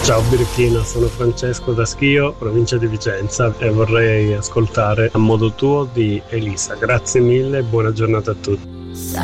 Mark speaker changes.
Speaker 1: Ciao Birichina, sono Francesco da Schio, provincia di Vicenza, e vorrei ascoltare A modo tuo di Elisa. Grazie mille e buona giornata a tutti.